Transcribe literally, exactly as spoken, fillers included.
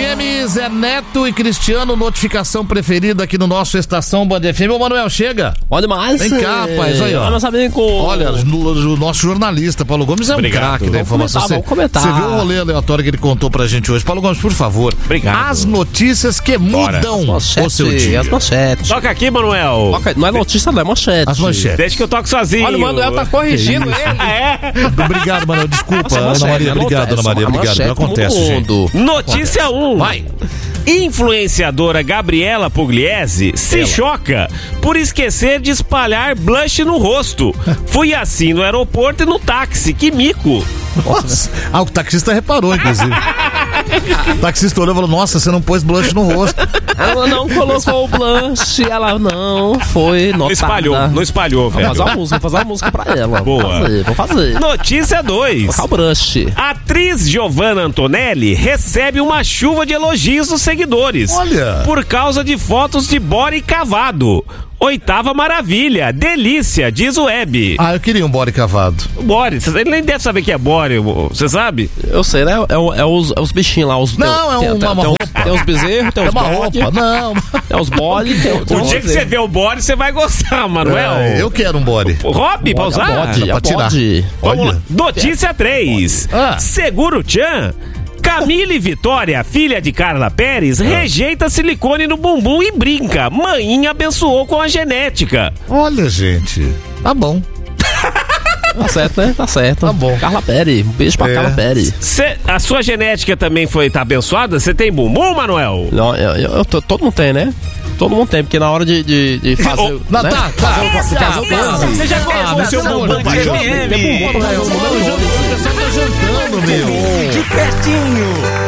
M, Zé Neto e Cristiano, notificação preferida aqui no nosso Estação Band F M. Ô, Manuel, chega. Olha mais. Vem cá, rapaz, aí, ó. Olha, sabe, com... Olha, o nosso jornalista, Paulo Gomes, é um craque da informação. Vamos comentar, Você viu o rolê aleatório que ele contou pra gente hoje. Paulo Gomes, por favor. Obrigado. As notícias que mudam manchete, o seu dia. As manchetes. Toca aqui, Manuel. Toca, não é notícia, não é manchete. As manchetes. Deixa que eu toco sozinho. Olha, o Manuel tá corrigindo ele. É. Obrigado, Manuel. Desculpa, Nossa, Ana Maria. manchete, Obrigado, Ana Maria. Obrigado. Não acontece, gente. Notícia um. Vai. Influenciadora Gabriela Pugliese se Ela. choca por esquecer de espalhar blush no rosto. Fui assim no aeroporto e no táxi. Que mico. Nossa. Ah, o taxista reparou, inclusive. O taxista olhou e falou, nossa, você não pôs blush no rosto. Ela não colocou o blush, ela não foi notada. Não espalhou, não espalhou, velho. Vou fazer uma música, vou fazer uma música pra ela. Boa. Vou fazer, vou fazer. Notícia dois. Colocar o brush. A atriz Giovanna Antonelli recebe uma chuva de elogios dos seguidores. Olha. Por causa de fotos de body cavado. Oitava maravilha, delícia, diz o Web. Ah, eu queria um body cavado. Body, ele nem deve saber que é body, você sabe? Eu sei, né? É, o- é os, é os bichinhos lá. Os, Não, tem, é uma- tem, uma tem, roupa. tem os bezerros, tem É os uma bode, roupa. Não. tem os bode, tem, tem O os dia que você vê o body, você vai gostar, Manuel. É, eu quero um body. Hobby pra usar? bode, Dá pra é tirar. bode. Vamos Olha. lá. Notícia três. Ah. Seguro Tchan. Camille Vitória, filha de Carla Pérez, rejeita silicone no bumbum e brinca. Mãinha abençoou com a genética. Olha, gente. Tá bom. Tá certo, né? Tá certo. Tá bom. Carla Pérez. Um beijo pra É. Carla Pérez. Cê, a sua genética também foi tá abençoada? Você tem bumbum, Manuel? Não, eu, eu, eu tô- todo mundo tem, né? Todo mundo tem, porque na hora de, de, de fazer. Oh, Não, né? tá, tá. Fazer, fazer o doce. Você já colocou Ah, o seu pelo bumbum amor pra de Deus. F M? Tem bumbum pra fazer o O pessoal tá jantando, meu. De pertinho.